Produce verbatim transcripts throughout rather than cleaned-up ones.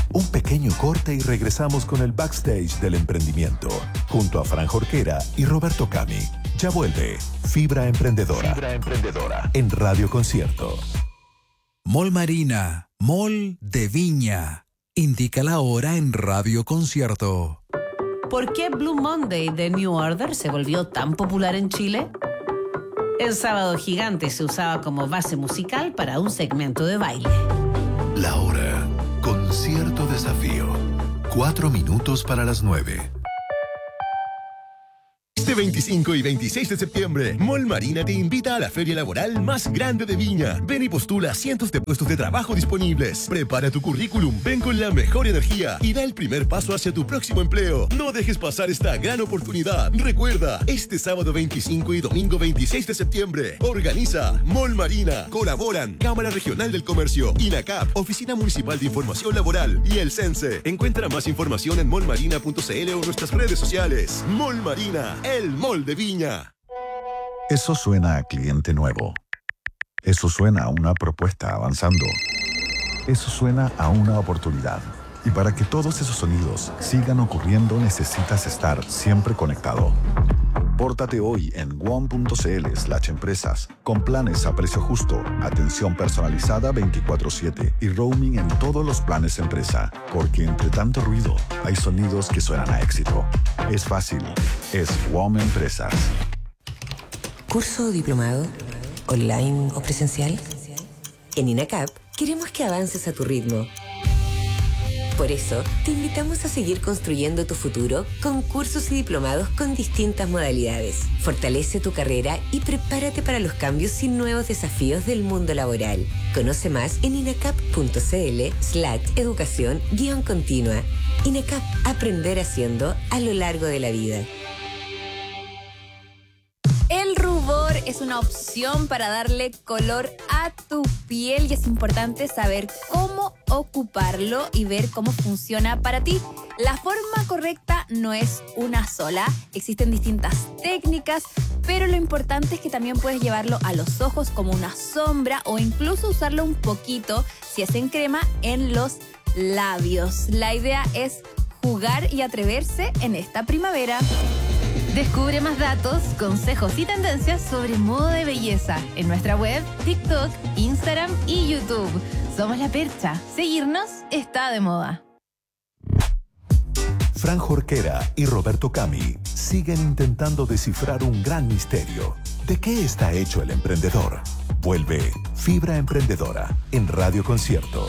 Un pequeño corte y regresamos con el backstage del emprendimiento, junto a Fran Jorquera y Roberto Cami. Ya vuelve Fibra Emprendedora. Fibra Emprendedora en Radio Concierto. Mall Marina, Mall de Viña. Indica la hora en Radio Concierto. ¿Por qué Blue Monday de New Order se volvió tan popular en Chile? El Sábado Gigante se usaba como base musical para un segmento de baile. La hora. Concierto Desafío. Cuatro minutos para las nueve. Este veinticinco y veintiséis de septiembre, Mall Marina te invita a la feria laboral más grande de Viña. Ven y postula cientos de puestos de trabajo disponibles. Prepara tu currículum, ven con la mejor energía y da el primer paso hacia tu próximo empleo. No dejes pasar esta gran oportunidad. Recuerda, este sábado veinticinco y domingo veintiséis de septiembre, organiza Mall Marina. Colaboran Cámara Regional del Comercio, INACAP, Oficina Municipal de Información Laboral y el CENSE. Encuentra más información en mall marina punto c l o nuestras redes sociales. Mall Marina, el mall de Viña. Eso suena a cliente nuevo. Eso suena a una propuesta avanzando. Eso suena a una oportunidad. Y para que todos esos sonidos sigan ocurriendo, necesitas estar siempre conectado. Pórtate hoy en one punto c l slash empresas con planes a precio justo, atención personalizada veinticuatro siete y roaming en todos los planes empresa. Porque entre tanto ruido, hay sonidos que suenan a éxito. Es fácil. Es W O M Empresas. ¿Curso o diplomado? ¿Online o presencial? En INACAP queremos que avances a tu ritmo. Por eso, te invitamos a seguir construyendo tu futuro con cursos y diplomados con distintas modalidades. Fortalece tu carrera y prepárate para los cambios y nuevos desafíos del mundo laboral. Conoce más en inacap punto c l slash educación guión continua. INACAP, aprender haciendo a lo largo de la vida. El rubor es una opción para darle color a tu piel y es importante saber cómo ocuparlo y ver cómo funciona para ti. La forma correcta no es una sola, existen distintas técnicas, pero lo importante es que también puedes llevarlo a los ojos como una sombra o incluso usarlo un poquito, si es en crema, en los labios. La idea es jugar y atreverse en esta primavera. Descubre más datos, consejos y tendencias sobre moda de belleza en nuestra web, TikTok, Instagram y YouTube. Somos La Percha. Seguirnos está de moda. Fran Jorquera y Roberto Cami siguen intentando descifrar un gran misterio. ¿De qué está hecho el emprendedor? Vuelve Fibra Emprendedora en Radio Concierto.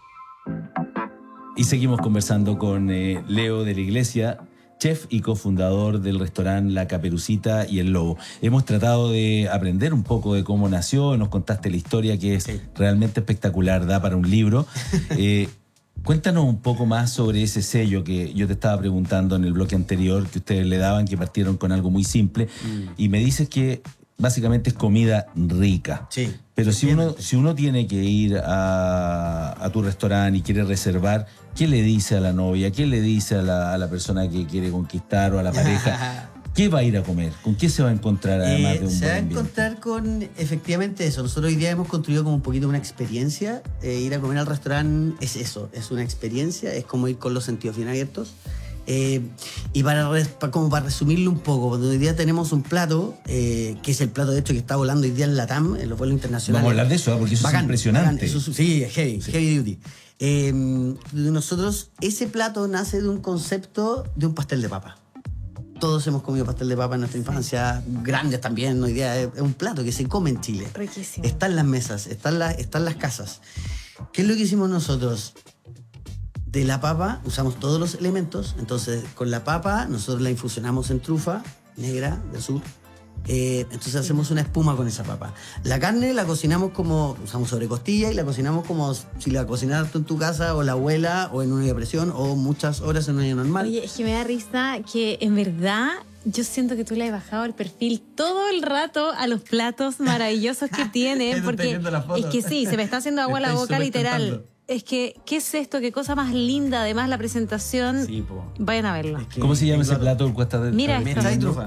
Y seguimos conversando con eh, Leo de la Iglesia, chef y cofundador del restaurante La Caperucita y el Lobo. Hemos tratado de aprender un poco de cómo nació, nos contaste la historia que es sí. realmente espectacular, da para un libro. Eh, cuéntanos un poco más sobre ese sello que yo te estaba preguntando en el bloque anterior, que ustedes le daban, que partieron con algo muy simple, mm. y me dices que básicamente es comida rica. Sí. Pero si uno, si uno tiene que ir a, a tu restaurante y quiere reservar, ¿qué le dice a la novia? ¿Qué le dice a la, a la persona que quiere conquistar o a la pareja? ¿Qué va a ir a comer? ¿Con qué se va a encontrar además eh, de un Se buen va a ambiente? encontrar con efectivamente eso. Nosotros hoy día hemos construido como un poquito una experiencia. Eh, ir a comer al restaurante es eso, es una experiencia, es como ir con los sentidos bien abiertos. Eh, y para, para, como para resumirlo un poco, cuando hoy día tenemos un plato, eh, que es el plato de hecho que está volando hoy día en Latam, en los vuelos internacionales. Vamos a hablar de eso, ¿eh? Porque eso bacán, es impresionante. Bacán, eso, sí, es heavy, sí. heavy duty. Eh, nosotros, ese plato nace de un concepto de un pastel de papa. Todos hemos comido pastel de papa en nuestra infancia, grandes también, hoy día es, es un plato que se come en Chile. Riquísimo. Está en las mesas, está en, la, está en las casas. ¿Qué es lo que hicimos nosotros? De la papa usamos todos los elementos, entonces con la papa nosotros la infusionamos en trufa negra del sur, eh, entonces hacemos una espuma con esa papa. La carne la cocinamos como, usamos sobrecostilla y la cocinamos como si la cocinaras tú en tu casa o la abuela o en una olla a presión o muchas horas en una olla normal. Oye, es que me da risa que en verdad yo siento que tú le has bajado el perfil todo el rato a los platos maravillosos que tiene, porque es que sí, se me está haciendo agua la boca literal. Es que, ¿qué es esto? ¿Qué cosa más linda? Además, la presentación. Sí, po. Vayan a verlo. Es que, ¿cómo se llama ese plato? Cuesta de Mira, mecha y trufa.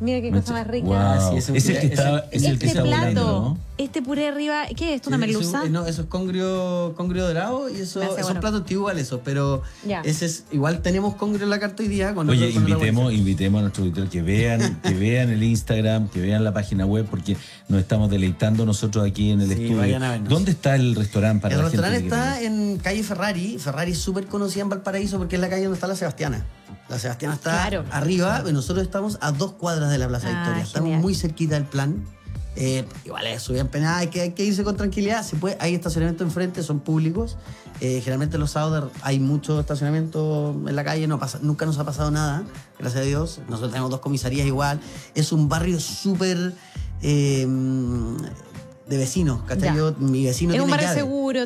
Mira qué cosa más rica. Wow. Sí, ese- es el que ese- está, es el que Este está plato, volando, ¿no? este puré arriba, ¿qué es esto? ¿Una Sí, merluza? Eso, no, eso es congrio, congrio dorado y eso, Me hace esos bueno. platos igual eso, pero Ya. ese es, igual tenemos congrio en la carta hoy día. Con Oye, otro- con otra invitemos, guarnición. invitemos a nuestro auditor que vean, que vean el Instagram, que vean la página web, porque nos estamos deleitando nosotros aquí en el Sí, estudio. vayan a vernos. ¿Dónde está el restaurante para El la gente restaurante que está quiere en calle Ferrari. Ferrari es súper conocida en Valparaíso porque es la calle donde está la Sebastiana. La Sebastiana está Claro. arriba, y nosotros estamos a dos cuadras de la Plaza Ah, Victoria. Estamos genial. muy cerquita del plan. Eh, igual es subida en penada, hay que, hay que irse con tranquilidad. Se puede, hay estacionamiento enfrente, son públicos. Eh, generalmente los sábados hay mucho estacionamiento en la calle, no pasa, nunca nos ha pasado nada, gracias a Dios. Nosotros tenemos dos comisarías igual. Es un barrio súper eh, de vecinos, ¿cachai? Ya. Yo- mi vecino Es un tiene barrio llave. seguro